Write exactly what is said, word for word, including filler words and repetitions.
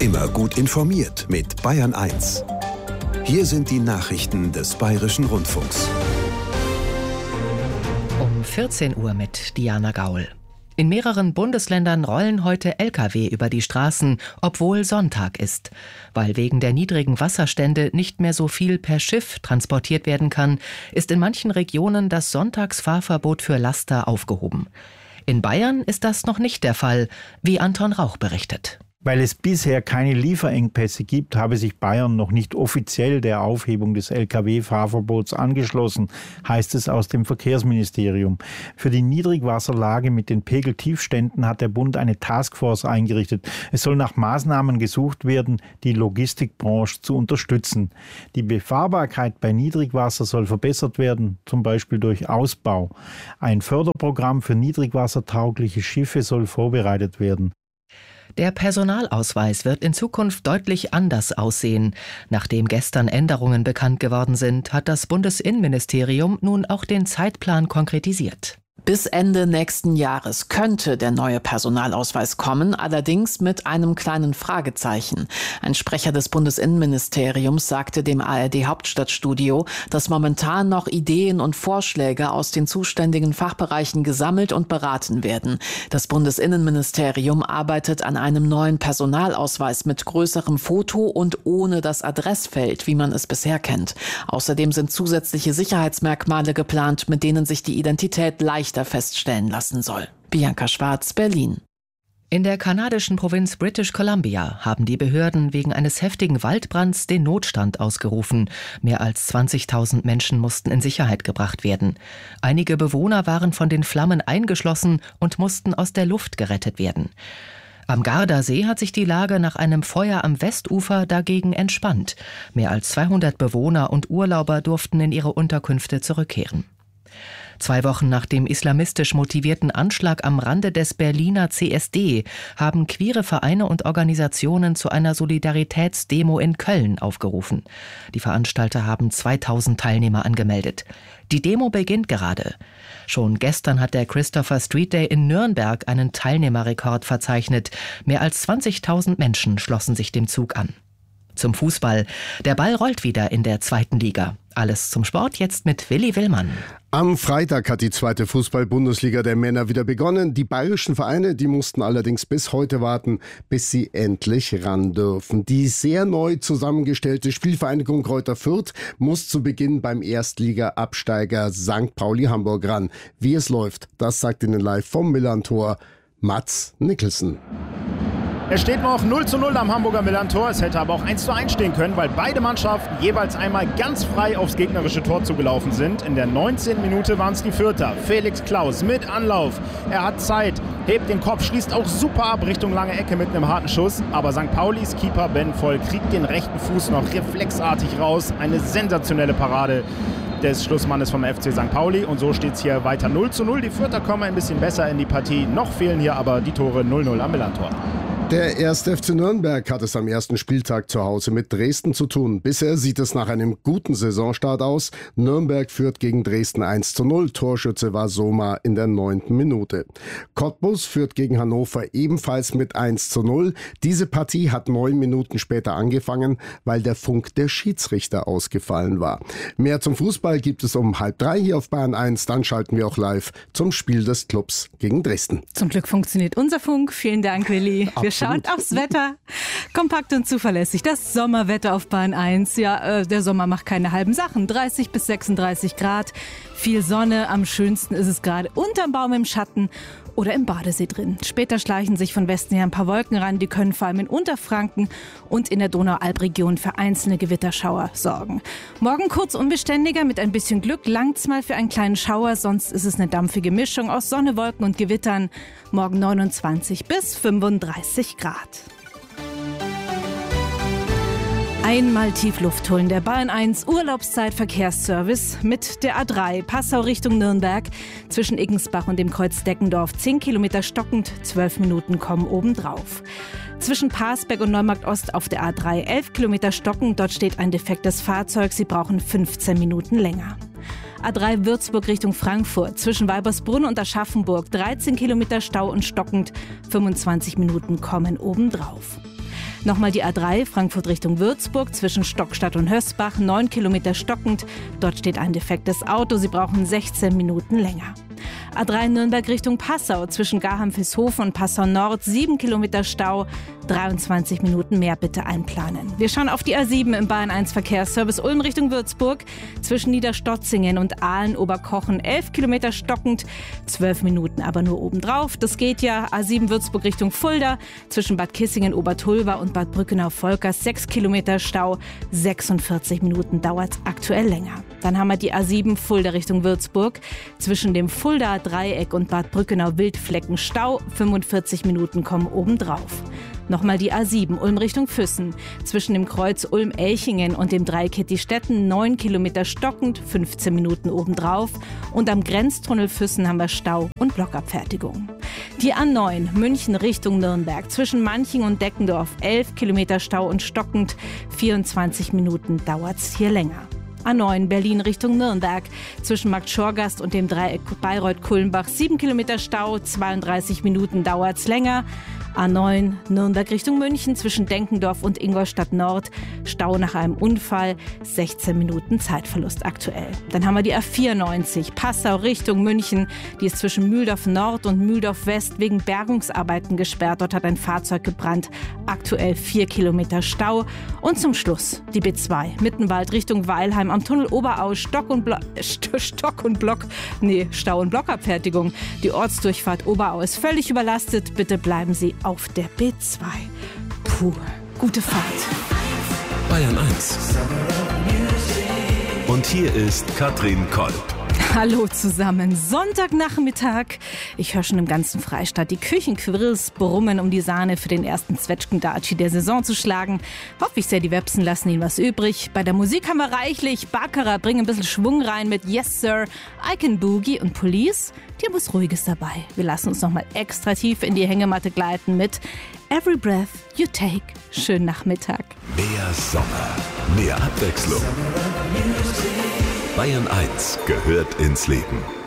Immer gut informiert mit Bayern eins. Hier sind die Nachrichten des Bayerischen Rundfunks. Um vierzehn Uhr mit Diana Gaul. In mehreren Bundesländern rollen heute L K W über die Straßen, obwohl Sonntag ist. Weil wegen der niedrigen Wasserstände nicht mehr so viel per Schiff transportiert werden kann, ist in manchen Regionen das Sonntagsfahrverbot für Laster aufgehoben. In Bayern ist das noch nicht der Fall, wie Anton Rauch berichtet. Weil es bisher keine Lieferengpässe gibt, habe sich Bayern noch nicht offiziell der Aufhebung des L K W-Fahrverbots angeschlossen, heißt es aus dem Verkehrsministerium. Für die Niedrigwasserlage mit den Pegeltiefständen hat der Bund eine Taskforce eingerichtet. Es soll nach Maßnahmen gesucht werden, die Logistikbranche zu unterstützen. Die Befahrbarkeit bei Niedrigwasser soll verbessert werden, zum Beispiel durch Ausbau. Ein Förderprogramm für niedrigwassertaugliche Schiffe soll vorbereitet werden. Der Personalausweis wird in Zukunft deutlich anders aussehen. Nachdem gestern Änderungen bekannt geworden sind, hat das Bundesinnenministerium nun auch den Zeitplan konkretisiert. Bis Ende nächsten Jahres könnte der neue Personalausweis kommen, allerdings mit einem kleinen Fragezeichen. Ein Sprecher des Bundesinnenministeriums sagte dem A R D-Hauptstadtstudio, dass momentan noch Ideen und Vorschläge aus den zuständigen Fachbereichen gesammelt und beraten werden. Das Bundesinnenministerium arbeitet an einem neuen Personalausweis mit größerem Foto und ohne das Adressfeld, wie man es bisher kennt. Außerdem sind zusätzliche Sicherheitsmerkmale geplant, mit denen sich die Identität leichter feststellen lassen soll. Bianca Schwarz, Berlin. In der kanadischen Provinz British Columbia haben die Behörden wegen eines heftigen Waldbrands den Notstand ausgerufen. Mehr als zwanzigtausend Menschen mussten in Sicherheit gebracht werden. Einige Bewohner waren von den Flammen eingeschlossen und mussten aus der Luft gerettet werden. Am Gardasee hat sich die Lage nach einem Feuer am Westufer dagegen entspannt. Mehr als zweihundert Bewohner und Urlauber durften in ihre Unterkünfte zurückkehren. Zwei Wochen nach dem islamistisch motivierten Anschlag am Rande des Berliner C S D haben queere Vereine und Organisationen zu einer Solidaritätsdemo in Köln aufgerufen. Die Veranstalter haben zweitausend Teilnehmer angemeldet. Die Demo beginnt gerade. Schon gestern hat der Christopher Street Day in Nürnberg einen Teilnehmerrekord verzeichnet. Mehr als zwanzigtausend Menschen schlossen sich dem Zug an. Zum Fußball. Der Ball rollt wieder in der zweiten Liga. Alles zum Sport jetzt mit Willi Willmann. Am Freitag hat die zweite Fußball-Bundesliga der Männer wieder begonnen. Die bayerischen Vereine, die mussten allerdings bis heute warten, bis sie endlich ran dürfen. Die sehr neu zusammengestellte Spielvereinigung Greuther Fürth muss zu Beginn beim Erstliga-Absteiger Sankt Pauli Hamburg ran. Wie es läuft, das sagt Ihnen live vom Millantor Mats Nicholson. Es steht noch null zu null am Hamburger Millantor. Es hätte aber auch eins zu eins stehen können, weil beide Mannschaften jeweils einmal ganz frei aufs gegnerische Tor zugelaufen sind. In der neunzehnten Minute waren es die Fürther. Felix Klaus mit Anlauf. Er hat Zeit, hebt den Kopf, schließt auch super ab Richtung lange Ecke mit einem harten Schuss. Aber Sankt Paulis Keeper Ben Voll kriegt den rechten Fuß noch reflexartig raus. Eine sensationelle Parade des Schlussmannes vom F C Sankt Pauli. Und so steht es hier weiter null zu null. Die Fürther kommen ein bisschen besser in die Partie. Noch fehlen hier aber die Tore null null am Millantor. Der erste F C Nürnberg hat es am ersten Spieltag zu Hause mit Dresden zu tun. Bisher sieht es nach einem guten Saisonstart aus. Nürnberg führt gegen Dresden eins zu null. Torschütze war Soma in der neunten Minute. Cottbus führt gegen Hannover ebenfalls mit eins zu null. Diese Partie hat neun Minuten später angefangen, weil der Funk der Schiedsrichter ausgefallen war. Mehr zum Fußball gibt es um halb drei hier auf Bayern eins. Dann schalten wir auch live zum Spiel des Clubs gegen Dresden. Zum Glück funktioniert unser Funk. Vielen Dank, Willi. Wir schaut aufs Wetter. Kompakt und zuverlässig. Das Sommerwetter auf Bahn eins. Ja, äh, der Sommer macht keine halben Sachen. dreißig bis sechsunddreißig Grad. Viel Sonne. Am schönsten ist es gerade unterm Baum im Schatten oder im Badesee drin. Später schleichen sich von Westen her ein paar Wolken ran. Die können vor allem in Unterfranken und in der Donaualp-Region für einzelne Gewitterschauer sorgen. Morgen kurz unbeständiger. Mit ein bisschen Glück langt's mal für einen kleinen Schauer. Sonst ist es eine dampfige Mischung aus Sonne, Wolken und Gewittern. Morgen neunundzwanzig bis fünfunddreißig Grad. Einmal Tiefluft holen. Der Bayern eins Urlaubszeit-Verkehrsservice mit der A drei Passau Richtung Nürnberg zwischen Iggensbach und dem Kreuz Deckendorf. zehn Kilometer stockend, zwölf Minuten kommen obendrauf. Zwischen Parsberg und Neumarkt Ost auf der A drei elf Kilometer stockend. Dort steht ein defektes Fahrzeug. Sie brauchen fünfzehn Minuten länger. A drei Würzburg Richtung Frankfurt zwischen Weibersbrunn und Aschaffenburg. dreizehn Kilometer Stau und stockend, fünfundzwanzig Minuten kommen obendrauf. Nochmal die A drei Frankfurt Richtung Würzburg zwischen Stockstadt und Hösbach, neun Kilometer stockend. Dort steht ein defektes Auto, Sie brauchen sechzehn Minuten länger. A drei Nürnberg Richtung Passau zwischen Garham-Vilshofen und Passau Nord, sieben Kilometer Stau, dreiundzwanzig Minuten mehr bitte einplanen. Wir schauen auf die A sieben im Bayern eins Verkehrsservice Ulm Richtung Würzburg zwischen Niederstotzingen und Aalen-Oberkochen, elf Kilometer stockend, zwölf Minuten aber nur obendrauf. Das geht ja. A sieben Würzburg Richtung Fulda zwischen Bad Kissingen, Obertulva und Bad Brückenau-Volkers, sechs Kilometer Stau, sechsundvierzig Minuten dauert es aktuell länger. Dann haben wir die A sieben Fulda Richtung Würzburg zwischen dem Fulda Dreieck und Bad Brückenau-Wildflecken Stau, fünfundvierzig Minuten kommen obendrauf. Nochmal die A sieben Ulm Richtung Füssen zwischen dem Kreuz Ulm-Elchingen und dem Dreieck Hettistetten, neun Kilometer stockend, fünfzehn Minuten obendrauf. Und am Grenztunnel Füssen haben wir Stau und Blockabfertigung. Die A neun München Richtung Nürnberg zwischen Manching und Deckendorf, elf Kilometer Stau und stockend, vierundzwanzig Minuten dauert's hier länger. A neun Berlin Richtung Nürnberg zwischen Markt Schorgast und dem Dreieck Bayreuth-Kulmbach, sieben Kilometer Stau, zweiunddreißig Minuten dauert's länger. A neun Nürnberg Richtung München zwischen Denkendorf und Ingolstadt Nord, Stau nach einem Unfall, sechzehn Minuten Zeitverlust aktuell. Dann haben wir die A vierundneunzig Passau Richtung München, die ist zwischen Mühldorf Nord und Mühldorf West wegen Bergungsarbeiten gesperrt. Dort hat ein Fahrzeug gebrannt, aktuell vier Kilometer Stau. Und zum Schluss die B zwei Mittenwald Richtung Weilheim am Tunnel Oberau, Stock und, Blo- St- Stock und Block, nee, Stau- und Blockabfertigung. Die Ortsdurchfahrt Oberau ist völlig überlastet, bitte bleiben Sie auf der B zwei. Puh, gute Fahrt. Bayern eins. Und hier ist Katrin Kolb. Hallo zusammen. Sonntagnachmittag. Ich höre schon im ganzen Freistaat die Küchenquirls brummen, um die Sahne für den ersten Zwetschgendatschi der Saison zu schlagen. Hoffe ich sehr, die Websen lassen ihnen was übrig. Bei der Musik haben wir reichlich. Baccarat bringen ein bisschen Schwung rein mit Yes Sir, I Can Boogie und Police. Die haben was Ruhiges dabei. Wir lassen uns nochmal extra tief in die Hängematte gleiten mit Every Breath You Take. Schönen Nachmittag. Mehr Sommer, mehr Abwechslung. Bayern eins gehört ins Leben.